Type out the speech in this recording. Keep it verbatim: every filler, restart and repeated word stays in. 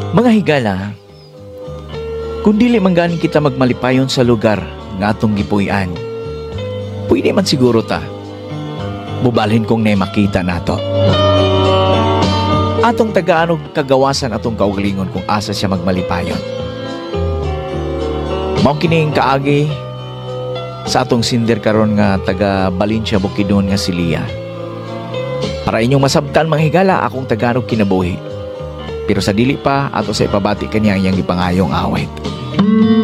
Mga higala, kung dili man ganing kita magmalipayon sa lugar nga atong gipuy-an, pwede man siguro ta. Mubalhin kong nay makita nato. Atong tagaan og kagawasan atong kaugalingon kung asa siya magmalipayon. Mao kining kaagi sa atong sinder karon nga taga Valencia Bukidnon nga si Lia. Para inyong masabtan mga higala akong tagaan og kinabuhi. Pero sa dili pa ato sa ipabati kaniya iyang gipangayong awit.